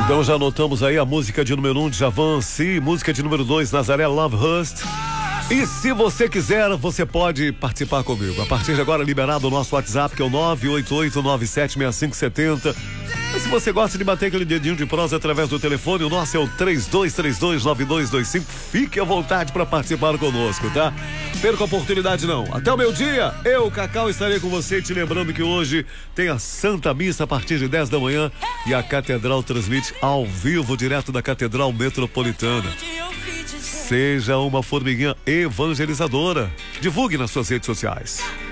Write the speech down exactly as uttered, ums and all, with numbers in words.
Então já anotamos aí a música de número um, Djavan, sim, música de número dois, Nazaré, Love Hurst. E se você quiser, você pode participar comigo. A partir de agora, liberado o nosso WhatsApp, que é o nove oito oito nove sete seis cinco sete zero. E se você gosta de bater aquele dedinho de prosa através do telefone, o nosso é o três dois três dois nove dois dois cinco. Fique à vontade para participar conosco, tá? Perca a oportunidade não. Até o meio-dia, eu, Cacau, estarei com você, te lembrando que hoje tem a Santa Missa a partir de dez da manhã e a Catedral transmite ao vivo, direto da Catedral Metropolitana. Seja uma formiguinha evangelizadora. Divulgue nas suas redes sociais.